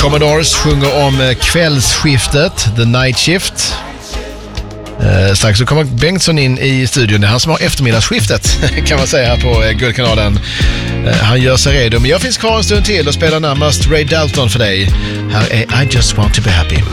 Commodores sjunger om kvällsskiftet, The Night Shift. Strax så kommer Bengtsson in i studion. Det är han som har eftermiddagsskiftet kan man säga här på Guldkanalen. Han gör sig redo, men jag finns kvar en stund till och spelar närmast Ray Dalton för dig. Här är I Just Want To Be Happy.